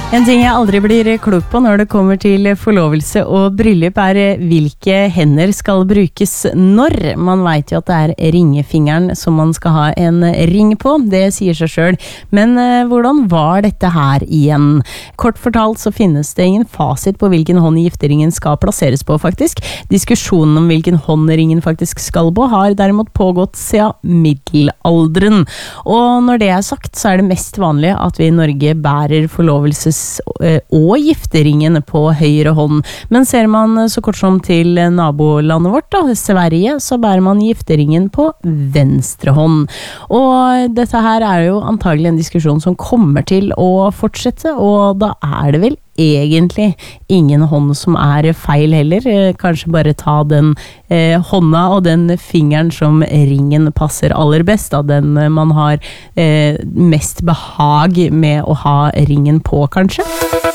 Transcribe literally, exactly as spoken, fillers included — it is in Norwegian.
En ting jeg aldri blir klok på når det kommer til forlovelse og bryllup er hvilke hender skal brukes når. Man vet jo at det er ringefingeren som man skal ha en ring på, det sier seg selv. Men eh, hvordan var dette her igjen? Kort fortalt så finnes det ingen fasit på hvilken hånd gifteringen skal plasseres på faktisk. Diskusjonen om hvilken hånd ringen faktisk skal på har derimot pågått siden middelalderen. Og når det er sagt så er det mest vanlig at vi i Norge bærer forlovelses og gifteringen på høyre hånd. Men ser man så kort som til nabolandet vårt, da, Sverige, så bærer man gifteringen på venstre hånd. Og dette her er jo antagelig en diskusjon som kommer til å fortsette, og da er det vel egentlig ingen hånd som er feil heller. Kanskje bare ta den eh, hånda og den fingeren som ringen passer aller best, da den man har eh, mest behag med å ha ringen på, kanskje.